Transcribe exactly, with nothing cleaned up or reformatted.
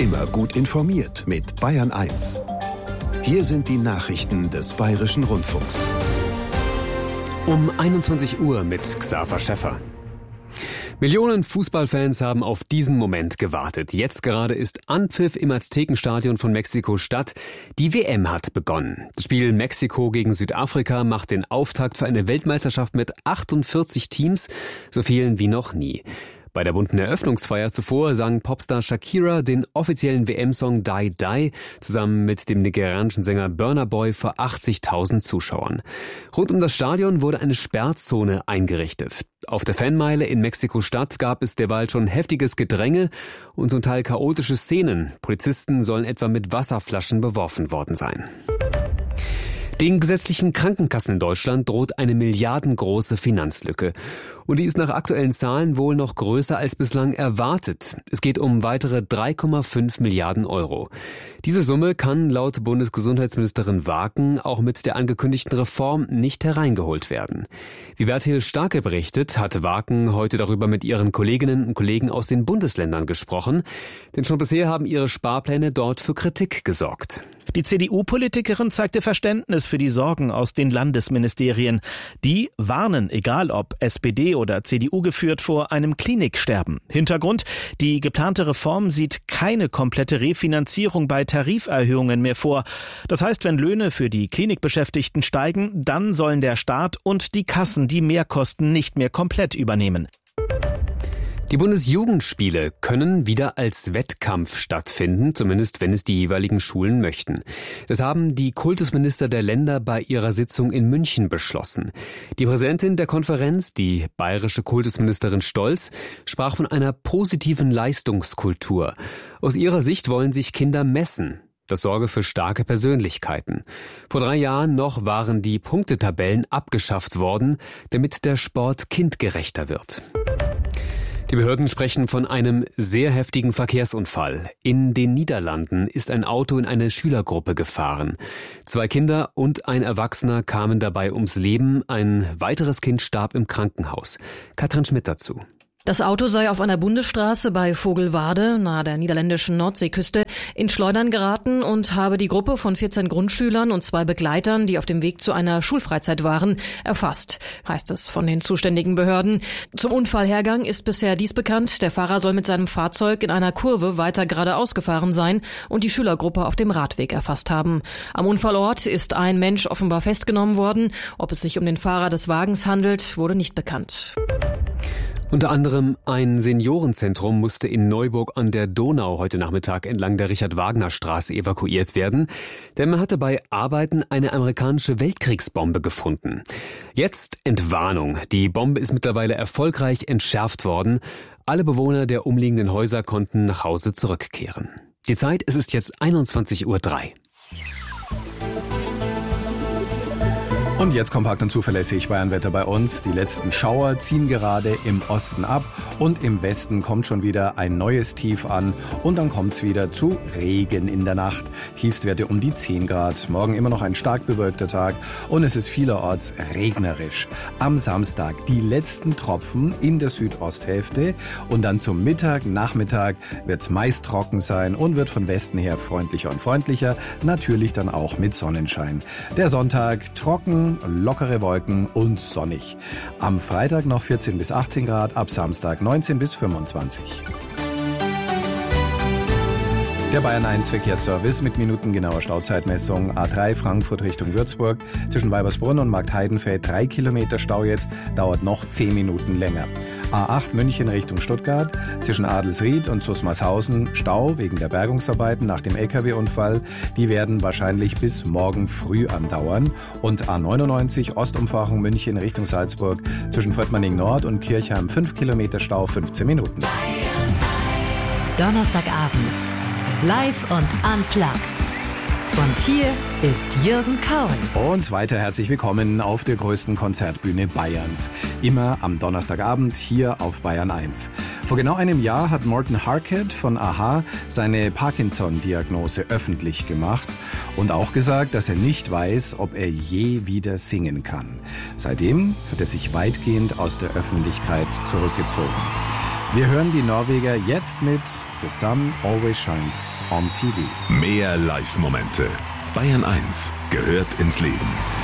Immer gut informiert mit Bayern eins. Hier sind die Nachrichten des Bayerischen Rundfunks. Um einundzwanzig Uhr mit Xaver Schäffer. Millionen Fußballfans haben auf diesen Moment gewartet. Jetzt gerade ist Anpfiff im Aztekenstadion von Mexiko-Stadt. Die W M hat begonnen. Das Spiel Mexiko gegen Südafrika macht den Auftakt für eine Weltmeisterschaft mit achtundvierzig Teams, so vielen wie noch nie. Bei der bunten Eröffnungsfeier zuvor sang Popstar Shakira den offiziellen W M-Song Die Die zusammen mit dem nigerianischen Sänger Burna Boy vor achtzigtausend Zuschauern. Rund um das Stadion wurde eine Sperrzone eingerichtet. Auf der Fanmeile in Mexiko-Stadt gab es derweil schon heftiges Gedränge und zum Teil chaotische Szenen. Polizisten sollen etwa mit Wasserflaschen beworfen worden sein. Den gesetzlichen Krankenkassen in Deutschland droht eine milliardengroße Finanzlücke. Und die ist nach aktuellen Zahlen wohl noch größer als bislang erwartet. Es geht um weitere drei Komma fünf Milliarden Euro. Diese Summe kann laut Bundesgesundheitsministerin Waken auch mit der angekündigten Reform nicht hereingeholt werden. Wie Bertil Starke berichtet, hat Waken heute darüber mit ihren Kolleginnen und Kollegen aus den Bundesländern gesprochen. Denn schon bisher haben ihre Sparpläne dort für Kritik gesorgt. Die C D U-Politikerin zeigte Verständnis für die Sorgen aus den Landesministerien. Die warnen, egal ob S P D oder C D U geführt, vor einem Kliniksterben. Hintergrund: Die geplante Reform sieht keine komplette Refinanzierung bei Tariferhöhungen mehr vor. Das heißt, wenn Löhne für die Klinikbeschäftigten steigen, dann sollen der Staat und die Kassen die Mehrkosten nicht mehr komplett übernehmen. Die Bundesjugendspiele können wieder als Wettkampf stattfinden, zumindest wenn es die jeweiligen Schulen möchten. Das haben die Kultusminister der Länder bei ihrer Sitzung in München beschlossen. Die Präsidentin der Konferenz, die bayerische Kultusministerin Stolz, sprach von einer positiven Leistungskultur. Aus ihrer Sicht wollen sich Kinder messen. Das sorge für starke Persönlichkeiten. Vor drei Jahren noch waren die Punktetabellen abgeschafft worden, damit der Sport kindgerechter wird. Die Behörden sprechen von einem sehr heftigen Verkehrsunfall. In den Niederlanden ist ein Auto in eine Schülergruppe gefahren. Zwei Kinder und ein Erwachsener kamen dabei ums Leben. Ein weiteres Kind starb im Krankenhaus. Katrin Schmidt dazu. Das Auto sei auf einer Bundesstraße bei Vogelwade, nahe der niederländischen Nordseeküste, in Schleudern geraten und habe die Gruppe von vierzehn Grundschülern und zwei Begleitern, die auf dem Weg zu einer Schulfreizeit waren, erfasst, heißt es von den zuständigen Behörden. Zum Unfallhergang ist bisher dies bekannt. Der Fahrer soll mit seinem Fahrzeug in einer Kurve weiter geradeaus gefahren sein und die Schülergruppe auf dem Radweg erfasst haben. Am Unfallort ist ein Mensch offenbar festgenommen worden. Ob es sich um den Fahrer des Wagens handelt, wurde nicht bekannt. Unter anderem ein Seniorenzentrum musste in Neuburg an der Donau heute Nachmittag entlang der Richard-Wagner-Straße evakuiert werden, denn man hatte bei Arbeiten eine amerikanische Weltkriegsbombe gefunden. Jetzt Entwarnung. Die Bombe ist mittlerweile erfolgreich entschärft worden. Alle Bewohner der umliegenden Häuser konnten nach Hause zurückkehren. Die Zeit, es ist jetzt einundzwanzig Uhr drei. Und jetzt kompakt und zuverlässig Bayernwetter bei uns. Die letzten Schauer ziehen gerade im Osten ab und im Westen kommt schon wieder ein neues Tief an und dann kommt es wieder zu Regen in der Nacht. Tiefstwerte um die zehn Grad. Morgen immer noch ein stark bewölkter Tag und es ist vielerorts regnerisch. Am Samstag die letzten Tropfen in der Südosthälfte und dann zum Mittag, Nachmittag wird es meist trocken sein und wird von Westen her freundlicher und freundlicher. Natürlich dann auch mit Sonnenschein. Der Sonntag trocken, lockere Wolken und sonnig. Am Freitag noch vierzehn bis achtzehn Grad, ab Samstag neunzehn bis fünfundzwanzig. Der Bayern eins Verkehrsservice mit minutengenauer Stauzeitmessung. A drei Frankfurt Richtung Würzburg. Zwischen Weibersbrunn und Marktheidenfeld drei Kilometer Stau jetzt, dauert noch zehn Minuten länger. A acht München Richtung Stuttgart. Zwischen Adelsried und Zusmarshausen Stau wegen der Bergungsarbeiten nach dem L K W-Unfall. Die werden wahrscheinlich bis morgen früh andauern. Und A neunundneunzig Ostumfahrung München Richtung Salzburg. Zwischen Vöttmanning Nord und Kirchheim fünf Kilometer Stau, fünfzehn Minuten. Donnerstagabend. Live und unplugged. Und hier ist Jürgen Kaul. Und weiter herzlich willkommen auf der größten Konzertbühne Bayerns. Immer am Donnerstagabend hier auf Bayern eins. Vor genau einem Jahr hat Morten Harket von a-ha seine Parkinson-Diagnose öffentlich gemacht und auch gesagt, dass er nicht weiß, ob er je wieder singen kann. Seitdem hat er sich weitgehend aus der Öffentlichkeit zurückgezogen. Wir hören die Norweger jetzt mit The Sun Always Shines on T V. Mehr Live-Momente. Bayern eins gehört ins Leben.